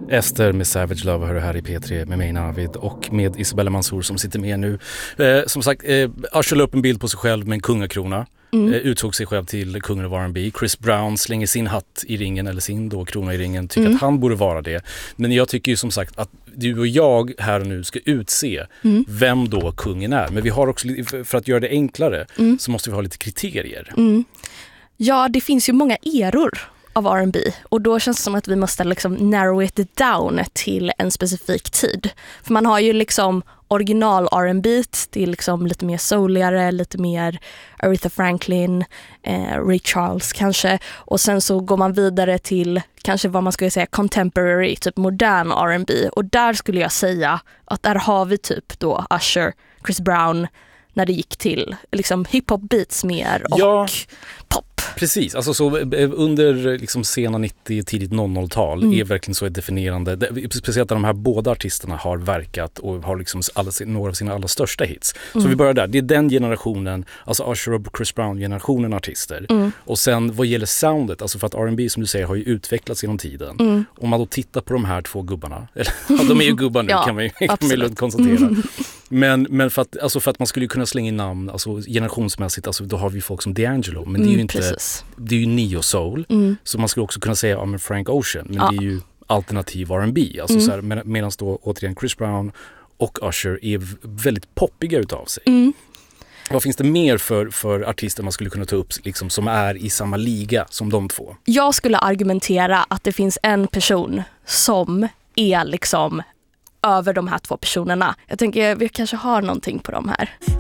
Ester med Savage Love hör här i P3 med mig Navid och med Isabella Mansour som sitter med nu. Som sagt, Usher la upp en bild på sig själv med en kungakrona. Utsåg sig själv till kungen av R&B. Chris Brown slänger sin hatt i ringen, eller sin då krona i ringen, tycker att han borde vara det. Men jag tycker ju som sagt att du och jag här och nu ska utse vem då kungen är. Men vi har också, för att göra det enklare, så måste vi ha lite kriterier. Ja, det finns ju många eror av R&B och då känns det som att vi måste liksom narrow it down till en specifik tid. För man har ju liksom original R&B, det är liksom lite mer souligare, lite mer Aretha Franklin, Ray Charles kanske, och sen så går man vidare till kanske vad man skulle säga contemporary, typ modern R&B, och där skulle jag säga att där har vi typ då Usher, Chris Brown, när det gick till liksom hiphop beats mer och pop. Precis, alltså så under liksom sena 90, tidigt 00-tal är verkligen så ett definierande, speciellt när de här båda artisterna har verkat och har liksom några av sina allra största hits. Så vi börjar där, det är den generationen, alltså Usher och Chris Brown-generationen artister. Och sen vad gäller soundet, alltså för att R&B som du säger har ju utvecklats genom tiden. Om man då tittar på de här två gubbarna, eller de är ju gubbar nu kan man ju konstatera. Men för att man skulle kunna slänga in namn, alltså generationsmässigt, alltså då har vi folk som D'Angelo, men det är ju inte, det är ju neo-soul, så man skulle också kunna säga Frank Ocean, men det är ju alternativ R&B, alltså så här, medan då återigen Chris Brown och Usher är väldigt poppiga utav sig. Vad finns det mer för artister man skulle kunna ta upp liksom, som är i samma liga som de två? Jag skulle argumentera att det finns en person som är liksom över de här två personerna. Jag tänker vi kanske har någonting på de här.